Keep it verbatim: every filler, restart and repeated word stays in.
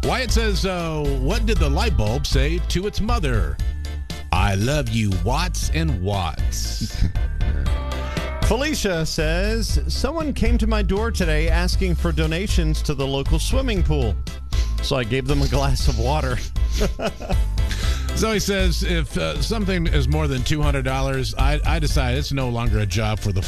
Wyatt says, uh, what did the light bulb say to its mother? I love you, Watts and Watts. Felicia says, someone came to my door today asking for donations to the local swimming pool. So I gave them a glass of water. Zoe says, if uh, something is more than two hundred dollars, I, I decide it's no longer a job for the